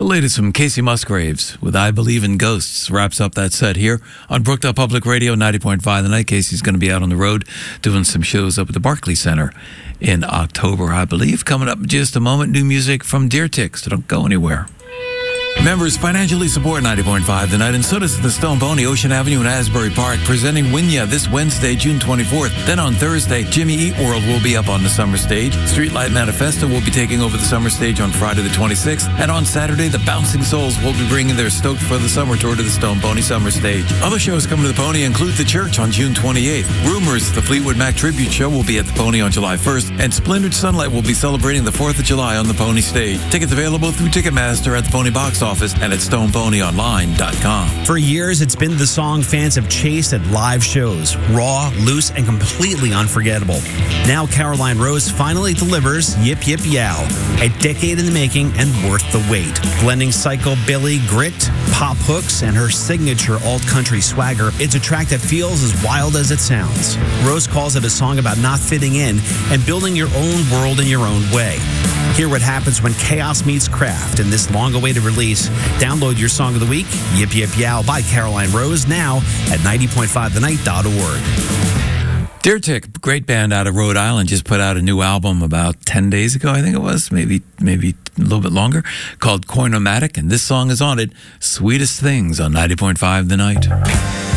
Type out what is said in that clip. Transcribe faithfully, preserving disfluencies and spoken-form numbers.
The latest from Casey Musgraves with I Believe in Ghosts wraps up that set here on Brookdale Public Radio, ninety point five the night. Casey's going to be out on the road doing some shows up at the Barclay Center in October, I believe. Coming up in just a moment, new music from Deer Tick, so don't go anywhere. Members financially support ninety point five the night, and so does the Stone Pony, Ocean Avenue in Asbury Park, presenting Winya this Wednesday, June twenty-fourth. Then on Thursday, Jimmy Eat World will be up on the summer stage. Streetlight Manifesto will be taking over the summer stage on Friday the twenty-sixth. And on Saturday, the Bouncing Souls will be bringing their Stoked for the Summer tour to the Stone Pony summer stage. Other shows coming to the Pony include The Church on June twenty-eighth. Rumors, the Fleetwood Mac Tribute Show, will be at the Pony on July first. And Splintered Sunlight will be celebrating the fourth of July on the Pony stage. Tickets available through Ticketmaster at the Pony box office and at stone pony online dot com. For years, it's been the song fans have chased at live shows. Raw, loose, and completely unforgettable. Now Caroline Rose finally delivers Yip Yip Yow, a decade in the making and worth the wait. Blending psychobilly, grit, pop hooks, and her signature alt-country swagger, it's a track that feels as wild as it sounds. Rose calls it a song about not fitting in and building your own world in your own way. Hear what happens when chaos meets craft in this long-awaited release. Download your song of the week, Yip Yip Yow by Caroline Rose, now at ninety point five the night dot org. Deer Tick, great band out of Rhode Island, just put out a new album about ten days ago, I think it was, maybe maybe a little bit longer, called Coinomatic, and this song is on it, Sweetest Things on ninety point five the night.